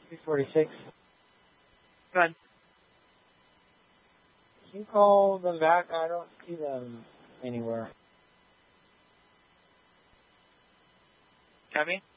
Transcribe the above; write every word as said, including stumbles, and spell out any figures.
three forty-six. Go ahead. Can you call them back? I don't see them anywhere. Copy.